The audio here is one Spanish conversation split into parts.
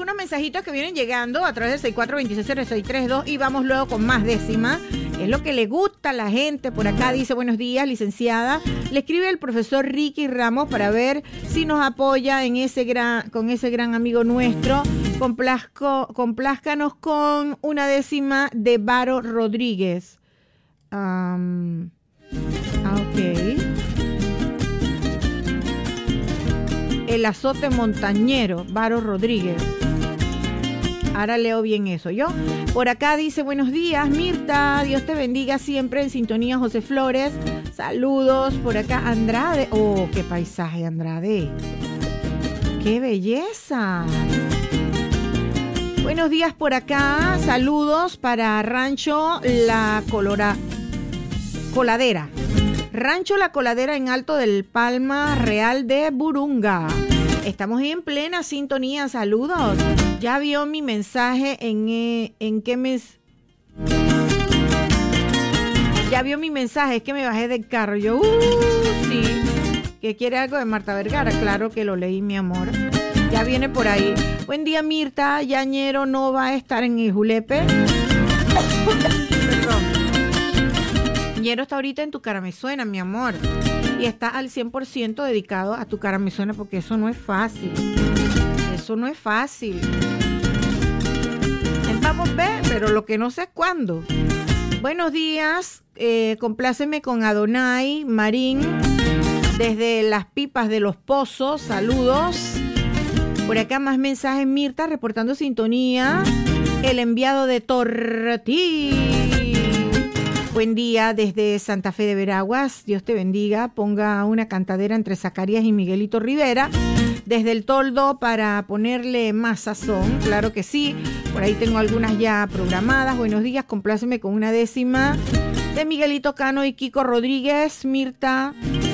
algunos mensajitos que vienen llegando a través del 64260632 y vamos luego con más décima. Es lo que le gusta a la gente. Por acá dice, buenos días, licenciada. Le escribe el profesor Ricky Ramos para ver si nos apoya en con ese gran amigo nuestro. Complázcanos con una décima de Varo Rodríguez. Ok. El azote montañero, Varo Rodríguez. Ahora leo bien eso, ¿yo? Por acá dice, buenos días, Mirta. Dios te bendiga siempre en sintonía, José Flores. Saludos. Por acá, Andrade. Oh, qué paisaje, Andrade. ¡Qué belleza! Buenos días por acá. Saludos para Rancho La Coladera. Rancho La Coladera en Alto del Palma Real de Burunga. Estamos en plena sintonía. Saludos. Ya vio mi mensaje en qué mes. Ya vio mi mensaje. Es que me bajé del carro. Yo, sí. ¿Que quiere algo de Marta Vergara? Claro que lo leí, mi amor. Ya viene por ahí. Buen día, Mirta. Yañero no va a estar en el Julepe. Perdón. Ñero está ahorita en Tu Cara Me Suena, mi amor. Y está al 100% dedicado a Tu Cara Me Suena porque eso no es fácil. Eso no es fácil. Vamos a ver, pero lo que no sé es cuándo. Buenos días. Compláceme con Adonai Marín desde Las Pipas de los Pozos. Saludos. Por acá más mensajes. Mirta reportando sintonía. El enviado de Tortí. Buen día desde Santa Fe de Veraguas. Dios te bendiga. Ponga una cantadera entre Zacarías y Miguelito Rivera. Desde el toldo para ponerle más sazón. Claro que sí. Por ahí tengo algunas ya programadas. Buenos días. Compláceme con una décima de Miguelito Cano y Kiko Rodríguez. Mirta.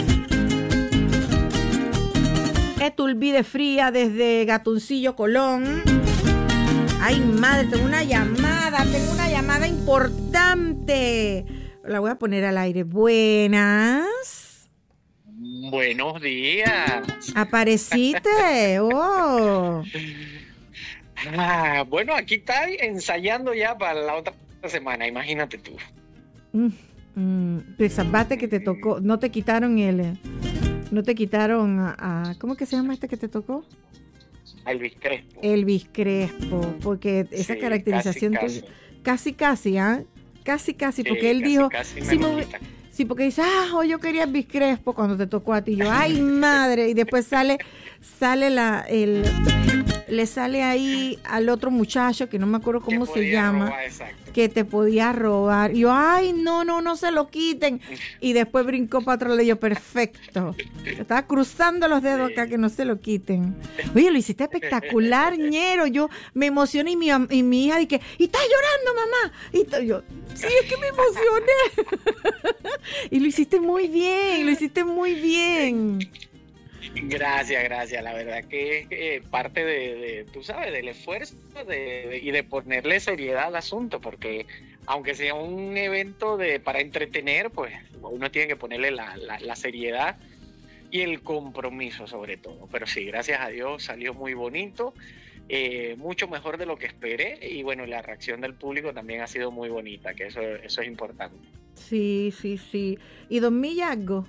Etulvide Fría desde Gatuncillo, Colón. Ay, madre, tengo una llamada importante. La voy a poner al aire. Buenas. Buenos días. ¿Apareciste? Oh. Bueno, aquí está ensayando ya para la otra semana, imagínate tú. Pues zapate que te tocó, no te quitaron no te quitaron ¿cómo que se llama este que te tocó? Elvis Crespo. Elvis Crespo, porque esa caracterización casi, ¿ah? Casi, porque él dijo, sí, porque dice, yo quería Elvis Crespo cuando te tocó a ti. Yo, ay, madre, y después le sale ahí al otro muchacho que no me acuerdo cómo se llama, robar, que te podía robar. Y yo, ay, no se lo quiten. Y después brincó para otro lado y yo, perfecto. Estaba cruzando los dedos acá que no se lo quiten. Oye, lo hiciste espectacular, Ñero. Yo me emocioné y mi hija dije, ¿y estás llorando, mamá? Y yo, sí, es que me emocioné. Y lo hiciste muy bien. Gracias. La verdad que es parte de tú sabes, del esfuerzo y de ponerle seriedad al asunto, porque aunque sea un evento para entretener, pues uno tiene que ponerle la seriedad y el compromiso sobre todo. Pero sí, gracias a Dios salió muy bonito, mucho mejor de lo que esperé, y bueno, la reacción del público también ha sido muy bonita, que eso es importante. Sí. ¿Y don Millargo?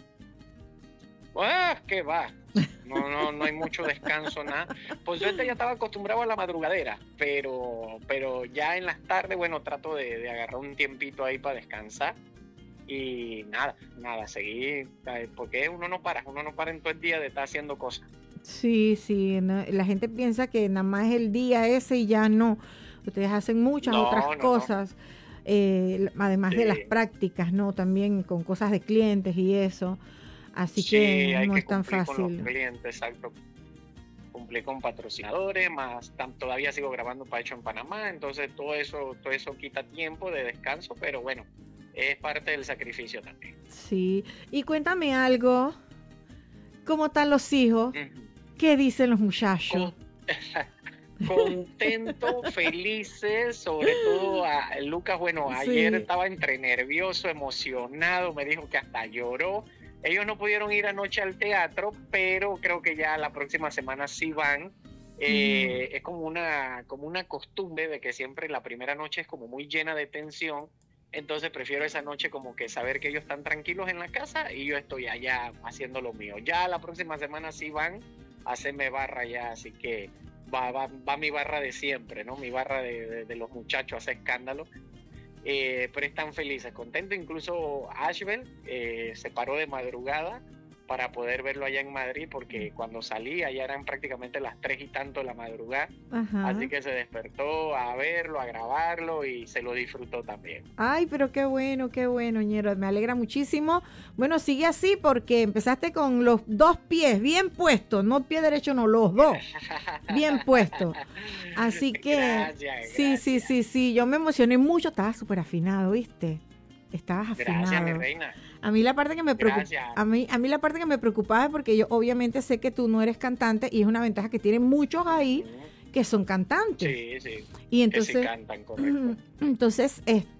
¿Qué va? No hay mucho descanso, nada. Pues yo ya estaba acostumbrado a la madrugadera, pero ya en las tardes, bueno, trato de agarrar un tiempito ahí para descansar y nada, seguir, porque uno no para en todo el día de estar haciendo cosas. Sí, no, la gente piensa que nada más es el día ese y ya no. Ustedes hacen muchas otras cosas, además de las prácticas, ¿no? También con cosas de clientes y eso. Así que no es tan fácil. Con los clientes, exacto. Cumplí con patrocinadores, más todavía sigo grabando para Hecho en Panamá, entonces todo eso quita tiempo de descanso, pero bueno, es parte del sacrificio también. Sí, y cuéntame algo, ¿cómo están los hijos? ¿Qué dicen los muchachos? Contentos, felices, sobre todo a Lucas, bueno, ayer estaba entre nervioso, emocionado, me dijo que hasta lloró. Ellos no pudieron ir anoche al teatro, pero creo que ya la próxima semana sí van. Es como una costumbre de que siempre la primera noche es como muy llena de tensión, entonces prefiero esa noche como que saber que ellos están tranquilos en la casa y yo estoy allá haciendo lo mío. Ya la próxima semana sí van a hacerme barra ya, así que va mi barra de siempre, ¿no? Mi barra de los muchachos, hace escándalo. Pero están felices, contentos. Incluso Ashbel se paró de madrugada para poder verlo allá en Madrid, porque cuando salí allá eran prácticamente las 3 y tanto de la madrugada. Ajá. Así que se despertó a verlo, a grabarlo y se lo disfrutó también. Ay, pero qué bueno, ñero, me alegra muchísimo. Bueno, sigue así porque empezaste con los 2 pies bien puestos, no pie derecho, no, los 2 bien puestos. Así que Gracias. Sí, yo me emocioné mucho, estabas súper afinado, ¿viste? Estabas afinado. Gracias, mi reina. A mí la parte que me la parte que me preocupaba es porque yo obviamente sé que tú no eres cantante y es una ventaja que tienen muchos ahí que son cantantes. Sí. Y entonces, que sí cantan, correcto. Entonces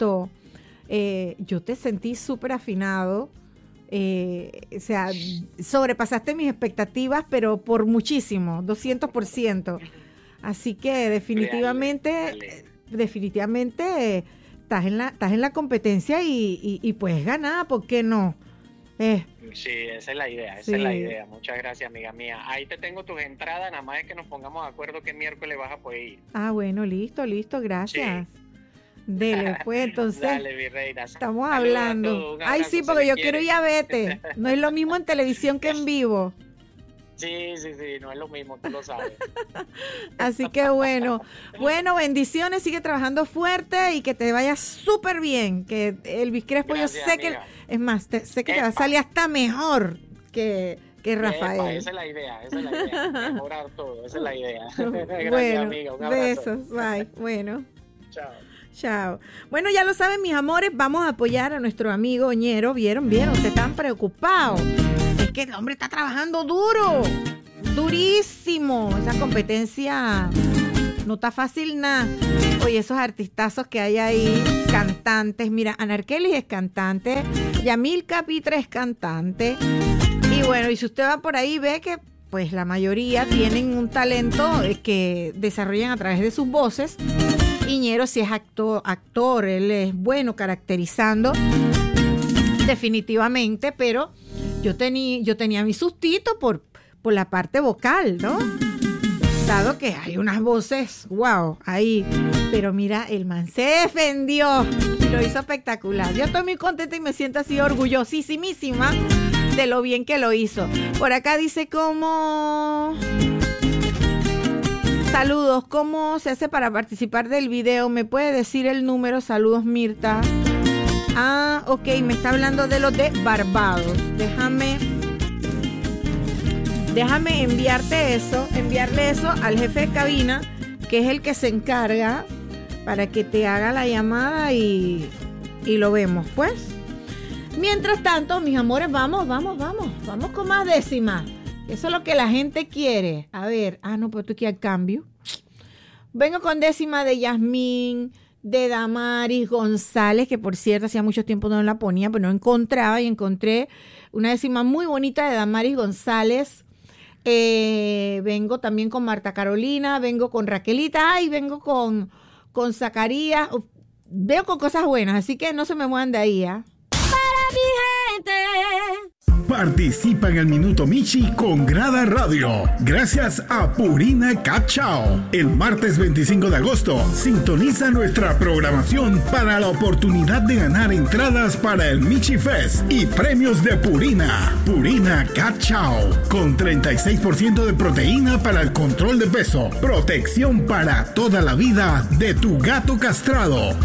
yo te sentí súper afinado. O sea, sobrepasaste mis expectativas, pero por muchísimo, 200%. Así que definitivamente estás en la competencia y puedes ganar, ¿por qué no? Sí, esa es la idea, Muchas gracias, amiga mía. Ahí te tengo tus entradas, nada más es que nos pongamos de acuerdo qué miércoles vas a poder ir. Ah, bueno, listo, gracias. Sí. Dele, pues, entonces. Dale, mi reina. Estamos hablando. Ay, sí, porque yo quiero ir a verte. No es lo mismo en televisión que en vivo. Sí, no es lo mismo, tú lo sabes. Así que bueno, bendiciones, sigue trabajando fuerte y que te vaya súper bien, que Elvis Crespo, gracias, yo sé amiga. Que, es más, sé que te va a salir hasta mejor que Rafael. Esa es la idea, mejorar todo, esa es la idea. Gracias, bueno, amiga, un abrazo. Besos, bye, bueno. Chao. Bueno, ya lo saben, mis amores, vamos a apoyar a nuestro amigo Ñero. ¿Vieron? Ustedes están preocupados. Es que el hombre está trabajando durísimo. Esa competencia no está fácil nada. Oye, esos artistazos que hay ahí, cantantes. Mira, Anarkelis es cantante, Yamil Capitra es cantante. Y bueno, y si usted va por ahí, ve que pues la mayoría tienen un talento que desarrollan a través de sus voces. Ñero sí es actor, él es bueno caracterizando, definitivamente, pero yo tenía mi sustito por la parte vocal, ¿no? Dado que hay unas voces, wow, ahí. Pero mira, el man se defendió y lo hizo espectacular. Yo estoy muy contenta y me siento así orgullosísima de lo bien que lo hizo. Por acá dice saludos, ¿cómo se hace para participar del video? ¿Me puede decir el número? Saludos, Mirta. Ah, ok, me está hablando de los de Barbados. Déjame enviarle eso al jefe de cabina, que es el que se encarga, para que te haga la llamada y lo vemos, pues. Mientras tanto, mis amores, vamos con más décimas. Eso es lo que la gente quiere. A ver, no, pero tú quieres cambio. Vengo con décima de Yasmín, de Damaris González, que por cierto hacía mucho tiempo no la ponía, pero no encontraba, y encontré una décima muy bonita de Damaris González. Vengo también con Marta Carolina, vengo con Raquelita, y vengo con Zacarías. Veo con cosas buenas, así que no se me muevan de ahí, ¿eh? Para mi gente. Participa en el Minuto Michi con Grada Radio. Gracias a Purina Cachao. El martes 25 de agosto, sintoniza nuestra programación para la oportunidad de ganar entradas para el Michi Fest y premios de Purina. Purina Cachao. Con 36% de proteína para el control de peso. Protección para toda la vida de tu gato castrado.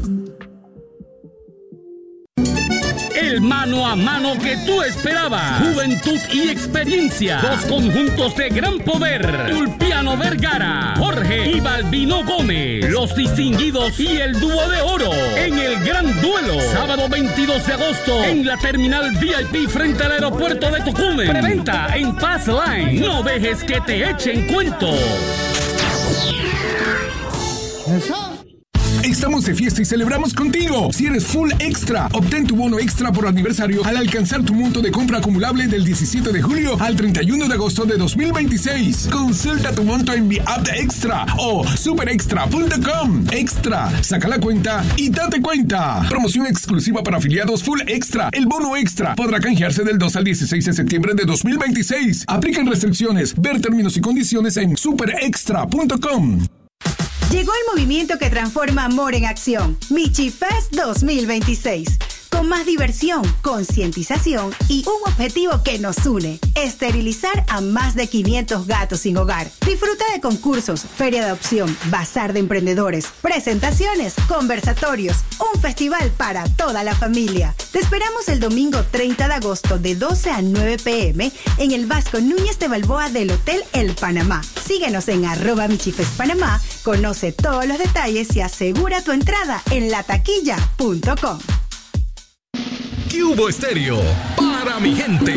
El mano a mano que tú esperabas. Juventud y experiencia. Dos conjuntos de gran poder. Ulpiano Vergara, Jorge y Balbino Gómez. Los distinguidos y el dúo de oro. En el gran duelo. Sábado 22 de agosto. En la terminal VIP frente al aeropuerto de Tocumen. Preventa en Pass Line. No dejes que te echen cuento. Estamos de fiesta y celebramos contigo. Si eres Full Extra, obtén tu bono extra por aniversario al alcanzar tu monto de compra acumulable del 17 de julio al 31 de agosto de 2026. Consulta tu monto en mi app de Extra o superextra.com. Extra, saca la cuenta y date cuenta. Promoción exclusiva para afiliados Full Extra. El bono extra podrá canjearse del 2 al 16 de septiembre de 2026. Aplican restricciones. Ver términos y condiciones en superextra.com. Llegó el movimiento que transforma amor en acción. Michi Fest 2026. Con más diversión, concientización y un objetivo que nos une: esterilizar a más de 500 gatos sin hogar. Disfruta de concursos, feria de adopción, bazar de emprendedores, presentaciones, conversatorios, un festival para toda la familia. Te esperamos el domingo 30 de agosto de 12 a 9 p.m. en el Vasco Núñez de Balboa del Hotel El Panamá. Síguenos en @michifestpanamá, conoce todos los detalles y asegura tu entrada en lataquilla.com. ¿Qué hubo, Estéreo? Para mi gente.